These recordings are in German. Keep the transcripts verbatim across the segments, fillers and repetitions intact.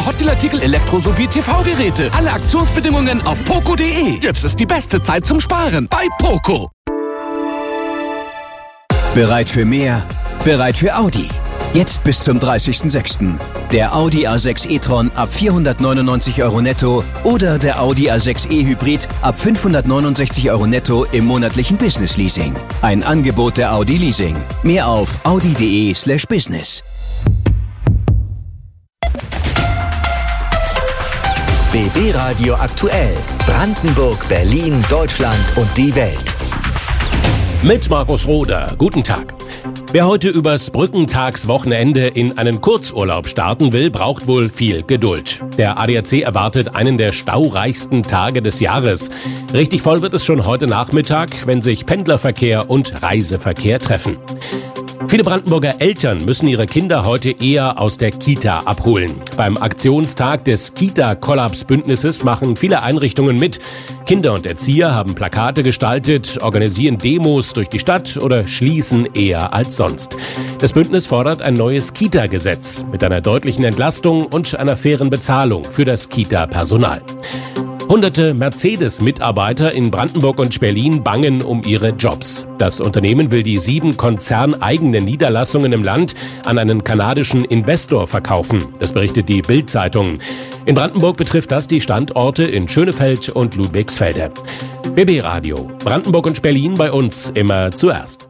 viele Hotdeal-Artikel, Elektro- sowie T V-Geräte. Alle Aktionsbedingungen auf poco punkt de. Jetzt ist die beste Zeit zum Sparen bei Poco. Bereit für mehr? Bereit für Audi. Jetzt bis zum dreißigsten sechsten Der Audi A sechs e-tron ab vierhundertneunundneunzig Euro netto oder der Audi A sechs e Hybrid ab fünfhundertneunundsechzig Euro netto im monatlichen Business Leasing. Ein Angebot der Audi Leasing. Mehr auf audi punkt de slash business. B B Radio aktuell. Brandenburg, Berlin, Deutschland und die Welt. Mit Markus Roder. Guten Tag. Wer heute übers Brückentagswochenende in einen Kurzurlaub starten will, braucht wohl viel Geduld. Der A D A C erwartet einen der staureichsten Tage des Jahres. Richtig voll wird es schon heute Nachmittag, wenn sich Pendlerverkehr und Reiseverkehr treffen. Viele Brandenburger Eltern müssen ihre Kinder heute eher aus der Kita abholen. Beim Aktionstag des Kita-Kollaps-Bündnisses machen viele Einrichtungen mit. Kinder und Erzieher haben Plakate gestaltet, organisieren Demos durch die Stadt oder schließen eher als sonst. Das Bündnis fordert ein neues Kita-Gesetz mit einer deutlichen Entlastung und einer fairen Bezahlung für das Kita-Personal. Hunderte Mercedes-Mitarbeiter in Brandenburg und Berlin bangen um ihre Jobs. Das Unternehmen will die sieben konzerneigenen Niederlassungen im Land an einen kanadischen Investor verkaufen. Das berichtet die Bild-Zeitung. In Brandenburg betrifft das die Standorte in Schönefeld und Ludwigsfelde. B B Radio. Brandenburg und Berlin bei uns immer zuerst.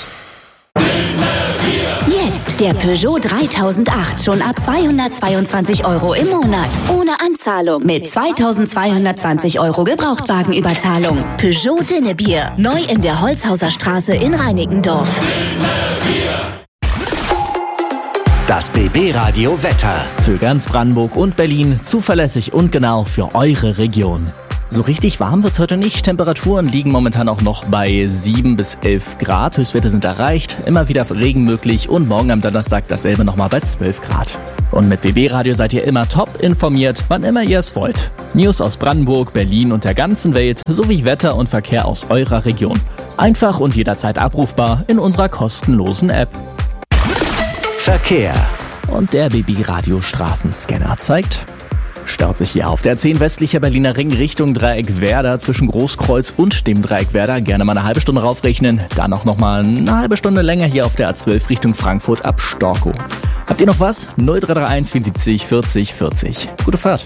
Jetzt der Peugeot dreitausendacht schon ab zweihundertzweiundzwanzig Euro im Monat. Ohne Anzahlung mit zweitausendzweihundertzwanzig Euro Gebrauchtwagenüberzahlung. Peugeot Dinnebier. Neu in der Holzhauser Straße in Reinickendorf. Das B B Radio Wetter. Für ganz Brandenburg und Berlin zuverlässig und genau für eure Region. So richtig warm wird's heute nicht. Temperaturen liegen momentan auch noch bei sieben bis elf Grad. Höchstwerte sind erreicht. Immer wieder Regen möglich und morgen am Donnerstag dasselbe nochmal bei zwölf Grad. Und mit B B Radio seid ihr immer top informiert, wann immer ihr es wollt. News aus Brandenburg, Berlin und der ganzen Welt sowie Wetter und Verkehr aus eurer Region. Einfach und jederzeit abrufbar in unserer kostenlosen App. Verkehr. Und der B B Radio Straßenscanner zeigt: Staut sich hier auf der zehn westlicher Berliner Ring Richtung Dreieck Werder zwischen Großkreuz und dem Dreieck Werder. Gerne mal eine halbe Stunde raufrechnen. Dann auch noch mal eine halbe Stunde länger hier auf der A zwölf Richtung Frankfurt ab Storkow. Habt ihr noch was? null drei drei eins vierundsiebzig vierzig vierzig. Gute Fahrt.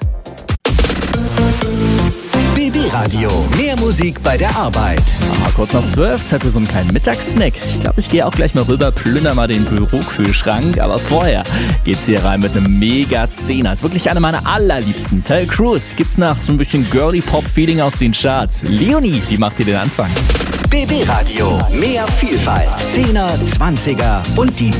B B Radio. Mehr Musik bei der Arbeit. Mal kurz nach zwölf, Zeit für so einen kleinen Mittagssnack. Ich glaube, ich gehe auch gleich mal rüber, plünder mal den Bürokühlschrank. Aber vorher geht's hier rein mit einem Mega-Zehner. Ist wirklich eine meiner allerliebsten. Terry Crews gibt's nach so ein bisschen Girly-Pop-Feeling aus den Charts. Leonie, die macht dir den Anfang. B B Radio. Mehr Vielfalt. Zehner, Zwanziger und die